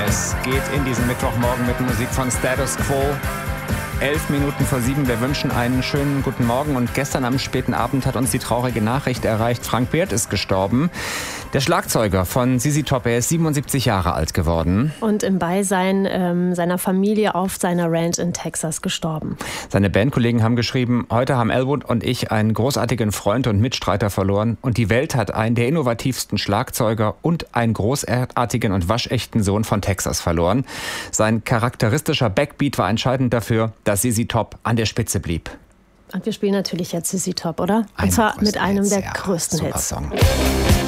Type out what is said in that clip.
Es geht in diesen Mittwochmorgen mit Musik von Status Quo. 7:11. Wir wünschen einen schönen guten Morgen. Und gestern am späten Abend hat uns die traurige Nachricht erreicht, Frank Behrd ist gestorben. Der Schlagzeuger von ZZ Top, er ist 77 Jahre alt geworden. Und im Beisein seiner Familie auf seiner Ranch in Texas gestorben. Seine Bandkollegen haben geschrieben, heute haben Elwood und ich einen großartigen Freund und Mitstreiter verloren. Und die Welt hat einen der innovativsten Schlagzeuger und einen großartigen und waschechten Sohn von Texas verloren. Sein charakteristischer Backbeat war entscheidend dafür, dass ZZ Top an der Spitze blieb. Und wir spielen natürlich jetzt ZZ Top, oder? Und zwar mit einem der größten Hits. Song.